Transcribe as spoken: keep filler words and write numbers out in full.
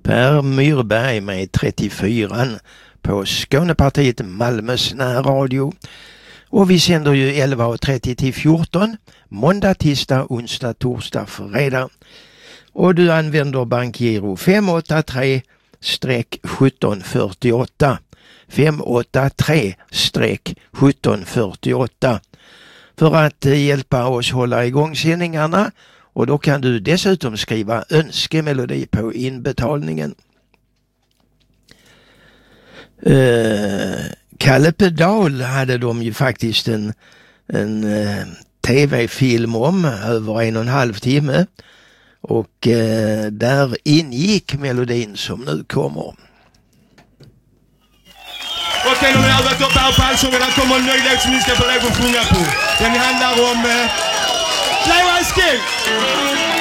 Per Myrberg med trettiofyra på Skånepartiet Malmös närradio. Och vi sänder ju elva och trettio till fjorton, måndag, tisdag, onsdag, torsdag, fredag. Och du använder bankgiro fem åtta tre sjutton fyrtioåtta. fem åtta tre sjutton fyrtioåtta för att hjälpa oss hålla igång sändningarna. Och då kan du dessutom skriva önskemelodi på inbetalningen. Uh, Kalle Pedal hade de ju faktiskt en, en uh, tv-film om över en och en halv timme. Och uh, där ingick melodin som nu kommer. Okej, de har arbetat upp här på allsången. Här kommer en nöjd som ni ska få lägga och sjunga på. Den handlar om... Uh, Play One Skill!